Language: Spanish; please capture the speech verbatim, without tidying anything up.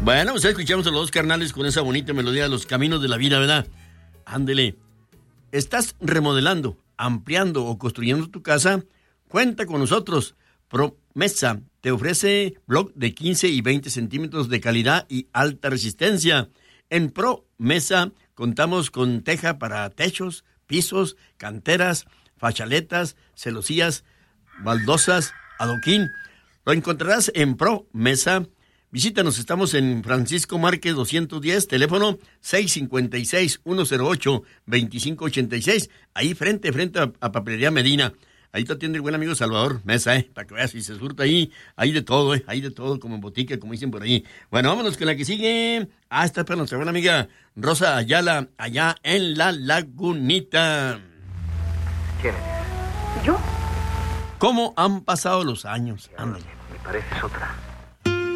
Bueno, pues escuchamos a los dos carnales con esa bonita melodía de los caminos de la vida, ¿verdad? Ándele. ¿Estás remodelando, ampliando o construyendo tu casa? Cuenta con nosotros. Promesa te ofrece bloc de quince y veinte centímetros de calidad y alta resistencia. En Promesa contamos con teja para techos, pisos, canteras, fachaletas, celosías, baldosas, adoquín. Lo encontrarás en Promesa. Visítanos, estamos en Francisco Márquez doscientos diez, teléfono seis cinco seis, uno cero ocho, dos cinco ocho seis, ahí frente, frente a, a Papelería Medina. Ahí te atiende el buen amigo Salvador Mesa, ¿eh? Para que veas, si se surta ahí, hay de todo, ¿eh? Hay de todo, como en botica, como dicen por ahí. Bueno, vámonos con la que sigue. Ah, está para nuestra buena amiga Rosa Ayala, allá en La Lagunita. ¿Quién eres? ¿Yo? ¿Cómo han pasado los años? Ándale. Me pareces otra.